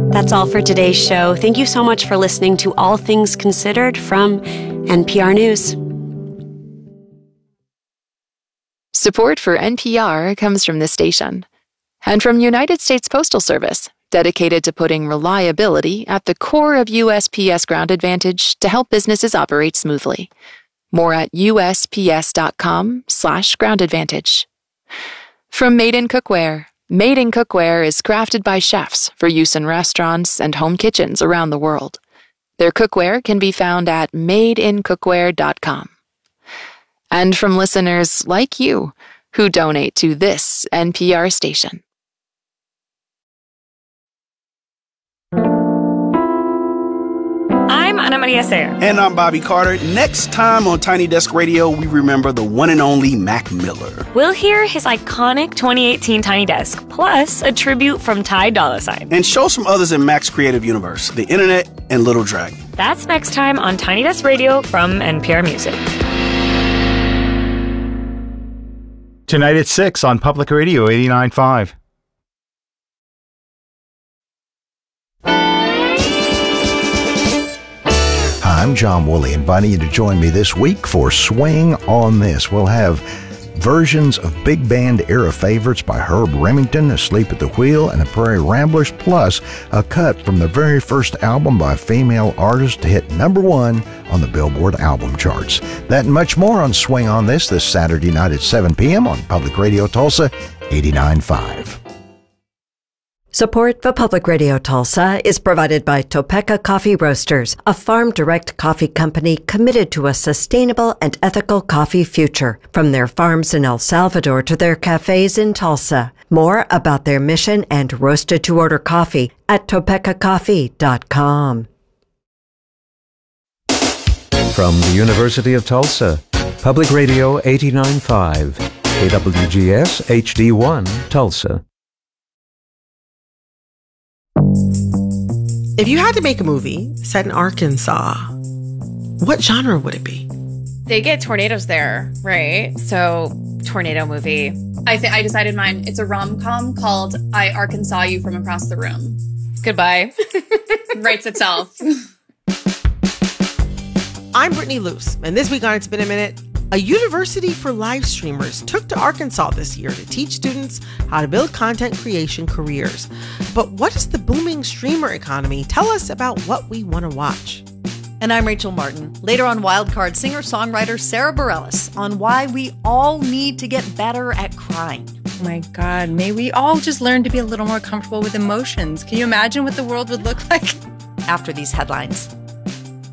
That's all for today's show. Thank you so much for listening to All Things Considered from NPR News. Support for NPR comes from this station and from United States Postal Service, dedicated to putting reliability at the core of USPS Ground Advantage to help businesses operate smoothly. More at USPS.com/Ground Advantage. From Made in Cookware. Made in Cookware is crafted by chefs for use in restaurants and home kitchens around the world. Their cookware can be found at madeincookware.com. And from listeners like you who donate to this NPR station. I'm Ana Maria Sayer. And I'm Bobby Carter. Next time on Tiny Desk Radio, we remember the one and only Mac Miller. We'll hear his iconic 2018 Tiny Desk, plus a tribute from Ty Dolla $ign. And show some others in Mac's creative universe, the internet and Little Dragon. That's next time on Tiny Desk Radio from NPR Music. Tonight at 6 on Public Radio 89.5. I'm John Woolley, inviting you to join me this week for Swing on This. We'll have versions of big band era favorites by Herb Remington, Asleep at the Wheel, and the Prairie Ramblers, plus a cut from the very first album by a female artist to hit #1 on the Billboard album charts. That and much more on Swing on This Saturday night at 7 p.m. on Public Radio Tulsa 89.5. Support for Public Radio Tulsa is provided by Topeka Coffee Roasters, a farm-direct coffee company committed to a sustainable and ethical coffee future, from their farms in El Salvador to their cafes in Tulsa. More about their mission and roasted-to-order coffee at topekacoffee.com. From the University of Tulsa, Public Radio 89.5, KWGS HD1, Tulsa. If you had to make a movie set in Arkansas, what genre would it be? They get tornadoes there, right? So, tornado movie. I decided mine. It's a rom-com called I Arkansas You from Across the Room. Goodbye. Writes itself. I'm Brittany Luce, and this week on It's Been a Minute, a university for live streamers took to Arkansas this year to teach students how to build content creation careers. But what does the booming streamer economy tell us about what we want to watch? And I'm Rachel Martin. Later on Wildcard, singer-songwriter Sarah Bareilles on why we all need to get better at crying. Oh my God, may we all just learn to be a little more comfortable with emotions. Can you imagine what the world would look like? After these headlines.